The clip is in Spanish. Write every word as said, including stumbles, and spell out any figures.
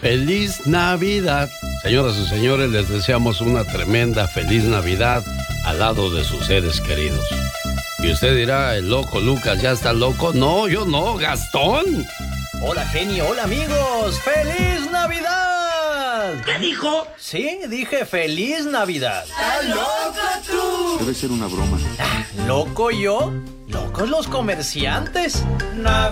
¡Feliz Navidad! Señoras y señores, les deseamos una tremenda feliz Navidad al lado de sus seres queridos. Y usted dirá, el loco Lucas ya está loco. No, yo no, Gastón. Hola, genio, hola, amigos. ¡Feliz Navidad! ¿Qué dijo? Sí, dije feliz Navidad. ¡Estás loco tú! Debe ser una broma. Ah, ¿loco yo? ¿Locos los comerciantes? Navidad.